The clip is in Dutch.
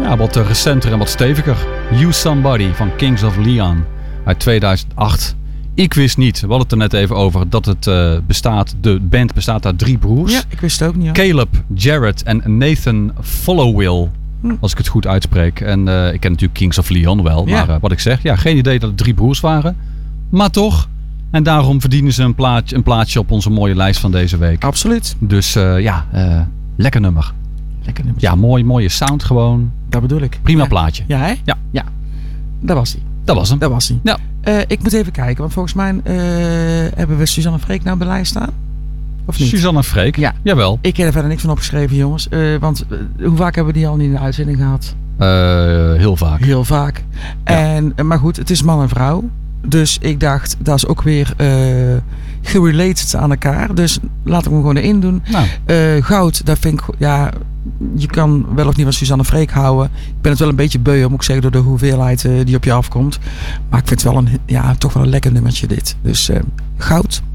wat recenter en wat steviger. You Somebody van Kings of Leon uit 2008. Ik wist niet, we hadden het er net even over, dat het de band bestaat uit 3 broers. Ja, ik wist het ook niet. Ja. Caleb, Jared en Nathan Followill. Als ik het goed uitspreek. En ik ken natuurlijk Kings of Leon wel. Ja. Maar wat ik zeg, geen idee dat het 3 broers waren. Maar toch. En daarom verdienen ze een plaatsje op onze mooie lijst van deze week. Absoluut. Dus lekker nummer. Lekker nummer. Ja, mooie sound gewoon. Dat bedoel ik. Prima plaatje. Ja, hè? Ja. Dat was hij. Dat was hem. Ja. Ja. Ik moet even kijken, want volgens mij hebben we Suzanne Freek nou op de lijst staan? Of niet? Suzanne Freek? Ja. Jawel. Ik heb er verder niks van opgeschreven, jongens. Want hoe vaak hebben we die al niet in de uitzending gehad? Heel vaak. Heel vaak. Ja. Maar goed, het is man en vrouw. Dus ik dacht, dat is ook weer gerelated aan elkaar. Dus laat ik hem gewoon erin doen. Nou. Goud, dat vind ik... Ja, je kan wel of niet van Suzanne Freek houden. Ik ben het wel een beetje beu, moet ik zeggen, door de hoeveelheid die op je afkomt. Maar ik vind het wel toch wel een lekker nummertje dit. Dus goud.